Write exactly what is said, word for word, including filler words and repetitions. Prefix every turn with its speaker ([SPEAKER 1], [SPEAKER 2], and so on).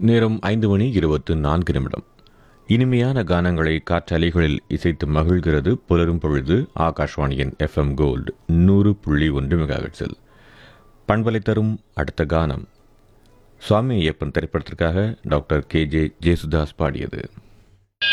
[SPEAKER 1] நேரம் ஐந்து மணி இருபத்து நான்கு நிமிடம். இனிமையான கானங்களை காற்றலைகளில் இசைத்து மகிழ்கிறது புலரும் பொழுது ஆகாஷ்வாணியின் எஃப்எம் கோல்டு நூறு புள்ளி ஒன்று மெகாஹெர்ட்ஸில். பண்பலை தரும் அடுத்த கானம் சுவாமி ஐயப்பன் திரைப்படத்திற்காக டாக்டர் கே ஜே ஜேசுதாஸ் பாடியது.